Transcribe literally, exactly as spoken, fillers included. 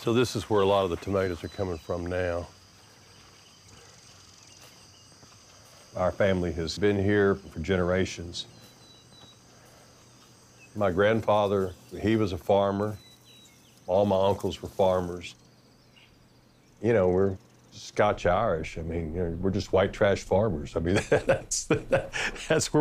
So this is where a lot of the tomatoes are coming from now. Our family has been here for generations. My grandfather, he was a farmer. All my uncles were farmers. You know, we're Scotch Irish. I mean, you know, we're just white trash farmers. I mean, that's, that's where